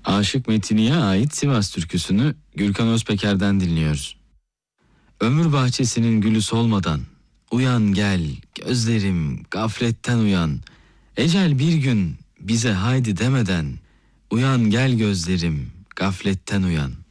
Aşık Metini'ye ait Sivas türküsünü Gürkan Özpeker'den dinliyoruz. Ömür bahçesinin gülü solmadan, uyan gel gözlerim gafletten uyan. Ecel bir gün bize haydi demeden, uyan gel gözlerim gafletten uyan.